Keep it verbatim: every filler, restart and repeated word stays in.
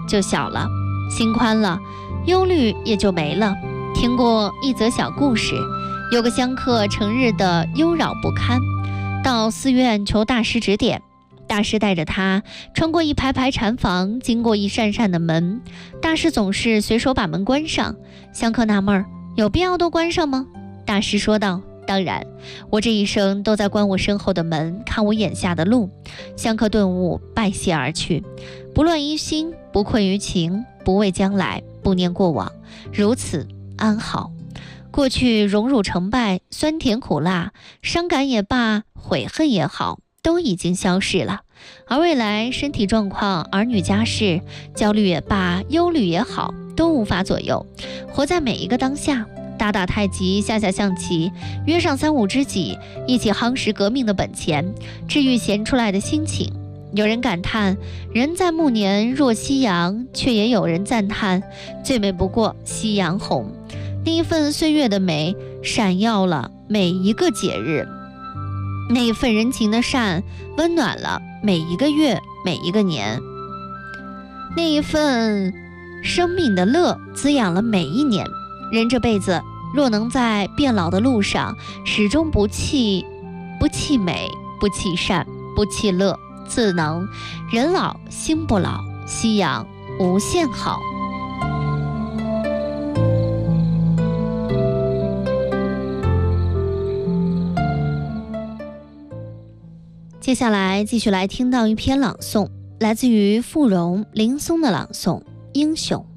就小了，心宽了，忧虑也就没了。听过一则小故事，有个香客成日的忧扰不堪，到寺院求大师指点。大师带着他穿过一排排禅房，经过一扇扇的门，大师总是随手把门关上。香客纳闷儿，有必要都关上吗？大师说道，当然，我这一生都在关我身后的门，看我眼下的路。香客顿悟，拜谢而去，不乱于心，不困于情，不畏将来，不念过往，如此安好。过去荣辱成败，酸甜苦辣，伤感也罢，悔恨也好，都已经消逝了。而未来身体状况、儿女家事，焦虑也罢，忧虑也好，都无法左右。活在每一个当下，打打太极，下下象棋，约上三五知己，一起夯实革命的本钱，治愈闲出来的心情。有人感叹人在暮年若夕阳，却也有人赞叹最美不过夕阳红。那一份岁月的美，闪耀了每一个节日；那一份人情的善，温暖了每一个月，每一个年；那一份生命的乐，滋养了每一年。人这辈子若能在变老的路上始终不弃不弃美，不弃善，不弃乐，自能人老心不老，夕阳无限好。接下来继续来听到一篇朗诵，来自于傅荣、林松的朗诵《英雄》。